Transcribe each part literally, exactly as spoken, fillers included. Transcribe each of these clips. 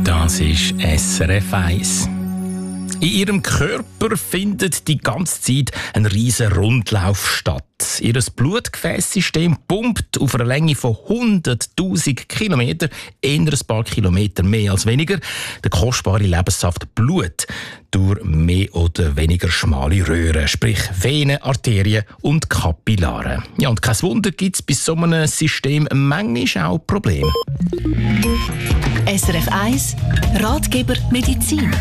Das ist S R F eins. In ihrem Körper findet die ganze Zeit ein riesen Rundlauf statt. Ihr Blutgefäßsystem pumpt auf einer Länge von hunderttausend Kilometern, eher ein paar Kilometer mehr als weniger, der kostbare Lebenssaft Blut durch mehr oder weniger schmale Röhren, sprich Venen, Arterien und Kapillaren. Ja, und kein Wunder gibt es bei so einem System manchmal auch Probleme. S R F eins Ratgeber Medizin.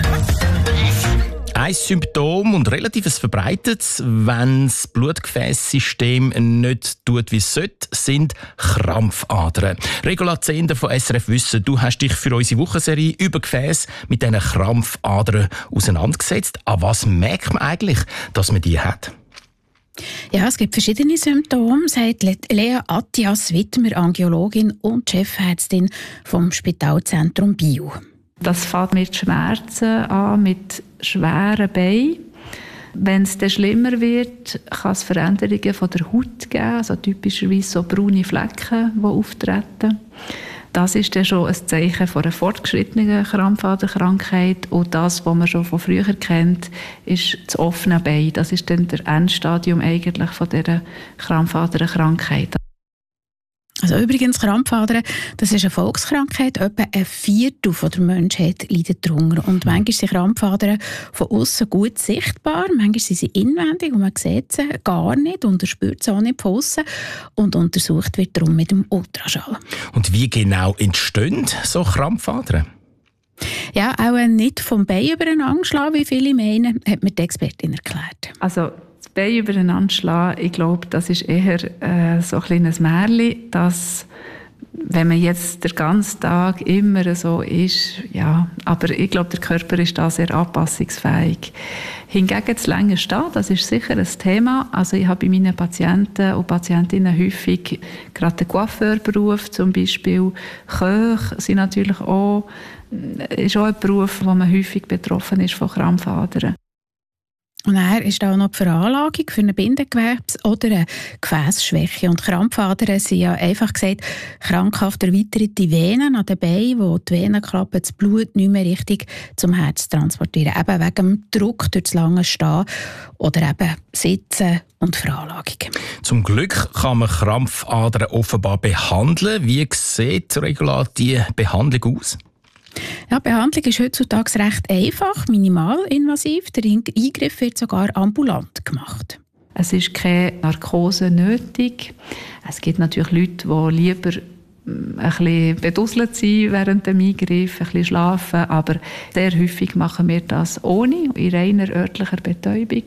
Ein Symptom und relativ verbreitetes, wenn das Blutgefäßsystem nicht tut, wie es sollte, sind Krampfadern. Regula Zehnder von S R F Wissen, du hast dich für unsere Wochenserie über Gefäße mit diesen Krampfadern auseinandergesetzt. An was merkt man eigentlich, dass man die hat? Ja, es gibt verschiedene Symptome, sagt Lea Attias-Wittmer, Angiologin und Chefärztin vom Spitalzentrum Biel. Das fängt mit Schmerzen an, mit schweren Beinen. Wenn es dann schlimmer wird, kann es Veränderungen von der Haut geben, also typischerweise so braune Flecken, die auftreten. Das ist dann schon ein Zeichen von einer fortgeschrittenen Krampfaderkrankheit. Und das, was man schon von früher kennt, ist das offene Bein. Das ist dann das Endstadium eigentlich von dieser Krampfaderkrankheit. Also übrigens, Krampfadern, das ist eine Volkskrankheit. Etwa ein Viertel der Menschheit leidet darunter. Und manchmal sind Krampfadern von außen gut sichtbar, manchmal sind sie inwendig und man sieht sie gar nicht und spürt sie auch nicht von außen. Und untersucht wird darum mit dem Ultraschall. Und wie genau entstehen so Krampfadern? Ja, auch nicht vom Bein übereinander schlagen, wie viele meinen, hat mir die Expertin erklärt. Also das Bein übereinander schlagen, ich glaube, das ist eher äh, so ein kleines Märchen, dass wenn man jetzt den ganzen Tag immer so ist, ja, aber ich glaube, der Körper ist da sehr anpassungsfähig. Hingegen das lange Stehen, das ist sicher ein Thema. Also ich habe bei meinen Patienten und Patientinnen häufig gerade den Coiffeurberuf zum Beispiel. Köche sind natürlich auch, ist auch ein Beruf, wo man häufig betroffen ist von Krampfadern. Und dann ist da auch noch die Veranlagung für eine Bindegewebs- oder eine Gefäßschwäche. Und Krampfadern sind ja einfach gesagt krankhaft erweiterte Venen an den Beinen, wo die Venenklappe das Blut nicht mehr richtig zum Herz transportieren. Eben wegen dem Druck durch das lange Stehen oder eben Sitzen und Veranlagung. Zum Glück kann man Krampfadern offenbar behandeln. Wie sieht Regula die Behandlung aus? Ja, die Behandlung ist heutzutage recht einfach, minimalinvasiv. Der Eingriff wird sogar ambulant gemacht. Es ist keine Narkose nötig. Es gibt natürlich Leute, die lieber ein bisschen beduselt sind während dem Eingriff, ein bisschen schlafen, aber sehr häufig machen wir das ohne, in reiner örtlicher Betäubung.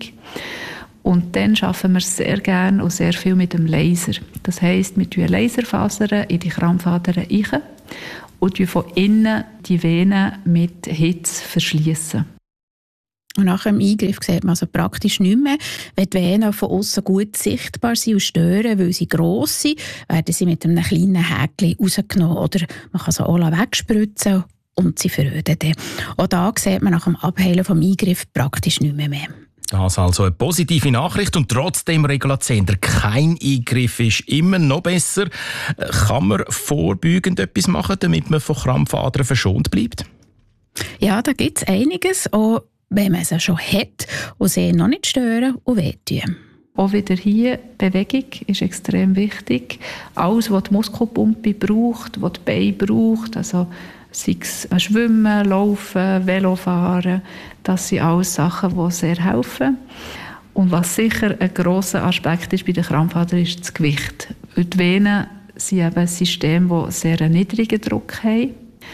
Und dann arbeiten wir sehr gerne und sehr viel mit dem Laser. Das heisst, wir tun Laserfasern in die Krampfadern rein und von innen die Venen mit Hitze verschließen. Und nach dem Eingriff sieht man also praktisch nicht mehr. Wenn die Venen von außen gut sichtbar sind und stören, weil sie gross sind, werden sie mit einem kleinen Häkchen rausgenommen. Oder man kann sie auch wegspritzen und sie verröden dann. Auch da sieht man nach dem Abheilen des Eingriffs praktisch nicht mehr. mehr. Das ist also eine positive Nachricht und trotzdem, Regula Zehnder, kein Eingriff ist immer noch besser. Kann man vorbeugend etwas machen, damit man von Krampfadern verschont bleibt? Ja, da gibt es einiges, auch wenn man es schon hat und sie noch nicht stören und wehtun. Auch wieder hier, Bewegung ist extrem wichtig. Alles, was die Muskelpumpe braucht, was die Beine braucht, also sei es Schwimmen, Laufen, Velofahren, das sind alles Sachen, die sehr helfen. Und was sicher ein grosser Aspekt ist bei den Krampfadern, ist das Gewicht. Die Venen sind eben ein System, das sehr einen niedrigen Druck haben.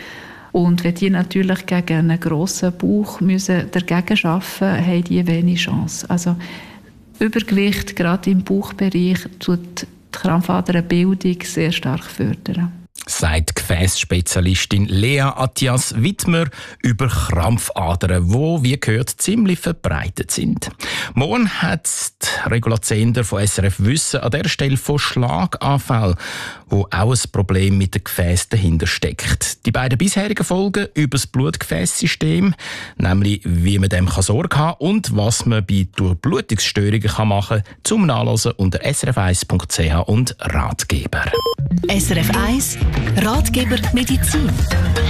Und wenn die natürlich gegen einen grossen Bauch müssen dagegen arbeiten müssen, haben die wenig Chance. Also Übergewicht, gerade im Bauchbereich, tut die Krampfaderbildung sehr stark fördern. Sagt Gefäßspezialistin Lea Attias-Wittmer über Krampfadern, die, wie gehört, ziemlich verbreitet sind. Morgen hat Regula Zehnder von S R F Wissen an der Stelle von Schlaganfällen, wo auch ein Problem mit dem Gefäß dahinter steckt. Die beiden bisherigen Folgen über das Blutgefäßsystem, nämlich wie man dem Sorge haben kann und was man bei Durchblutungsstörungen machen kann, zum Nachlesen unter s r f eins punkt c h und Ratgeber. S R F eins Ratgeber Medizin.